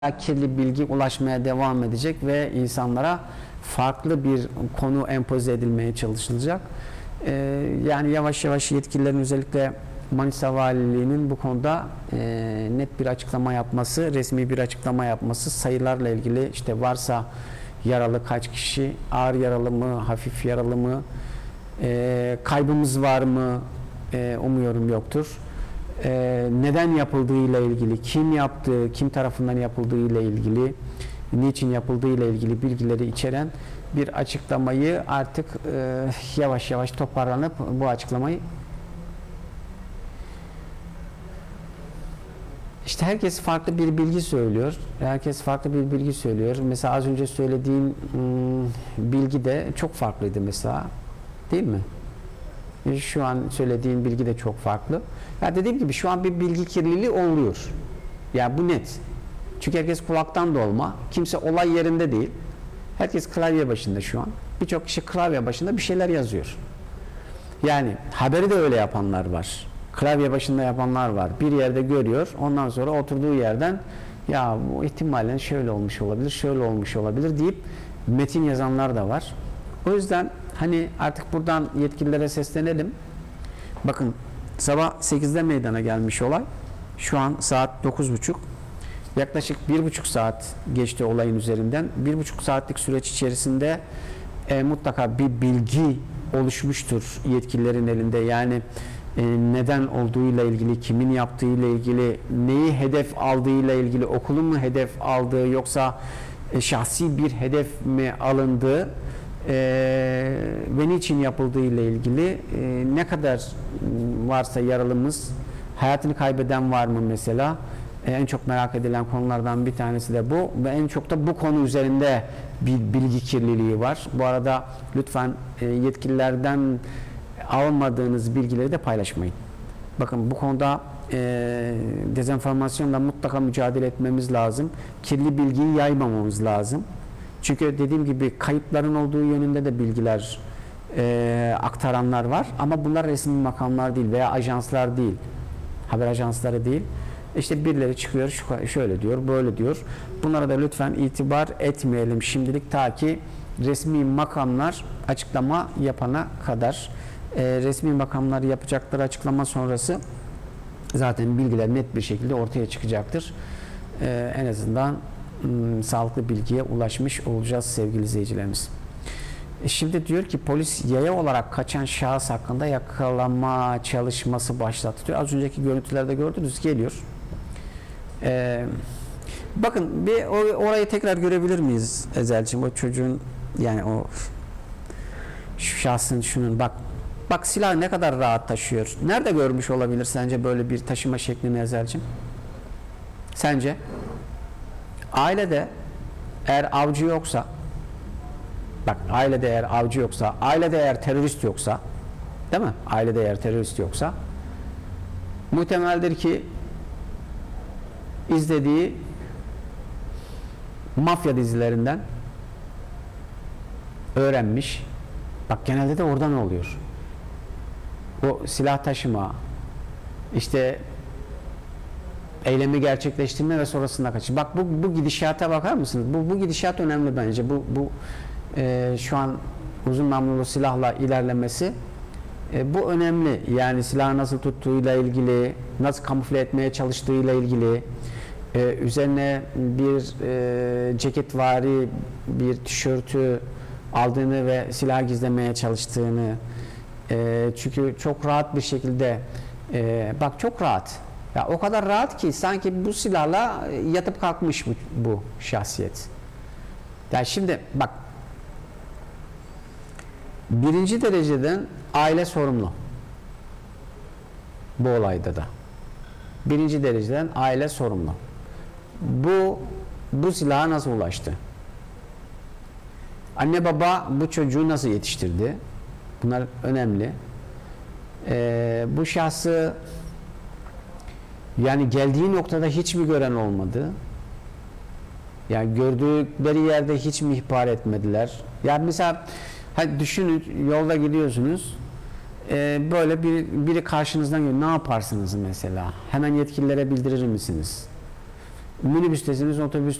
kirli bilgi ulaşmaya devam edecek ve insanlara farklı bir konu empoze edilmeye çalışılacak. Yani yavaş yavaş yetkililerin özellikle Manisa Valiliği'nin bu konuda net bir açıklama yapması, resmi bir açıklama yapması, sayılarla ilgili işte varsa yaralı kaç kişi, ağır yaralı mı, hafif yaralı mı, kaybımız var mı, umuyorum yoktur. Neden yapıldığıyla ilgili, kim yaptığı, kim tarafından yapıldığıyla ilgili, niçin yapıldığıyla ilgili bilgileri içeren bir açıklamayı artık yavaş yavaş toparlanıp bu açıklamayı işte herkes farklı bir bilgi söylüyor. Herkes farklı bir bilgi söylüyor. Mesela az önce söylediğim bilgi de çok farklıydı mesela. Değil mi? Şu an söylediğim bilgi de çok farklı. Ya dediğim gibi şu an bir bilgi kirliliği oluyor. Ya bu net. Çünkü herkes kulaktan dolma. Kimse olay yerinde değil. Herkes klavye başında şu an. Birçok kişi klavye başında bir şeyler yazıyor. Yani haberi de öyle yapanlar var. Klavye başında yapanlar var. Bir yerde görüyor. Ondan sonra oturduğu yerden ya bu ihtimalen şöyle olmuş olabilir, şöyle olmuş olabilir deyip metin yazanlar da var. O yüzden hani artık buradan yetkililere seslenelim. Bakın sabah 8'de meydana gelmiş olay. Şu an saat 9.30. Yaklaşık 1,5 saat geçti olayın üzerinden. 1,5 saatlik süreç içerisinde mutlaka bir bilgi oluşmuştur yetkililerin elinde. Yani neden olduğuyla ilgili, kimin yaptığıyla ilgili, neyi hedef aldığıyla ilgili, okulun mu hedef aldığı yoksa şahsi bir hedef mi alındığı ve niçin yapıldığı ile ilgili ne kadar varsa yaralımız, hayatını kaybeden var mı mesela? En çok merak edilen konulardan bir tanesi de bu ve en çok da bu konu üzerinde bir bilgi kirliliği var. Bu arada lütfen yetkililerden almadığınız bilgileri de paylaşmayın. Bakın bu konuda dezenformasyonla mutlaka mücadele etmemiz lazım. Kirli bilgiyi yaymamamız lazım. Çünkü dediğim gibi kayıpların olduğu yönünde de bilgiler aktaranlar var. Ama bunlar resmi makamlar değil veya ajanslar değil. Haber ajansları değil. İşte birileri çıkıyor şöyle diyor, böyle diyor. Bunlara da lütfen itibar etmeyelim şimdilik ta ki resmi makamlar açıklama yapana kadar. Resmi makamlar yapacakları açıklama sonrası zaten bilgiler net bir şekilde ortaya çıkacaktır. En azından sağlıklı bilgiye ulaşmış olacağız sevgili izleyicilerimiz. Şimdi diyor ki polis yaya olarak kaçan şahıs hakkında yakalama çalışması başlattı diyor. Az önceki görüntülerde gördünüz geliyor. Bakın bir orayı tekrar görebilir miyiz Ezel'ciğim? O çocuğun yani o şu şahsın şunun bak silah ne kadar rahat taşıyor. Nerede görmüş olabilir sence böyle bir taşıma şeklini Ezel'ciğim? Sence? Ailede eğer avcı yoksa bak ailede eğer avcı yoksa, ailede eğer terörist yoksa değil mi? Ailede eğer terörist yoksa muhtemeldir ki izlediği mafya dizilerinden öğrenmiş. Bak genelde de oradan oluyor. O silah taşıma işte eylemi gerçekleştirme ve sonrasında kaçış. Bak bu gidişata bakar mısınız? Bu gidişat önemli bence. Bu şu an uzun namlulu silahla ilerlemesi bu önemli. Yani silahı nasıl tuttuğuyla ilgili, nasıl kamufle etmeye çalıştığıyla ilgili, üzerine bir ceketvari bir tişörtü aldığını ve silah gizlemeye çalıştığını çünkü çok rahat bir şekilde bak çok rahat. Ya o kadar rahat ki sanki bu silahla yatıp kalkmış bu şahsiyet. Yani şimdi bak birinci dereceden aile sorumlu. Bu olayda da. Birinci dereceden aile sorumlu. Bu silaha nasıl ulaştı? Anne baba bu çocuğu nasıl yetiştirdi? Bunlar önemli. Bu şahsı yani geldiği noktada hiç mi gören olmadı? Yani gördükleri yerde hiç mi ihbar etmediler? Yani mesela hadi düşünün yolda gidiyorsunuz böyle biri karşınızdan geliyor. Ne yaparsınız mesela? Hemen yetkililere bildirir misiniz? minibüstesiniz, otobüs